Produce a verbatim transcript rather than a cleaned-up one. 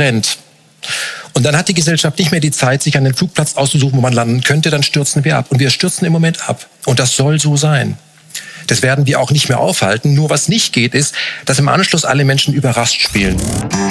brennt und dann hat die Gesellschaft nicht mehr die Zeit, sich einen Flugplatz auszusuchen, wo man landen könnte, dann stürzen wir ab. Und wir stürzen im Moment ab. Und das soll so sein. Das werden wir auch nicht mehr aufhalten. Nur was nicht geht, ist, dass im Anschluss alle Menschen überrascht spielen.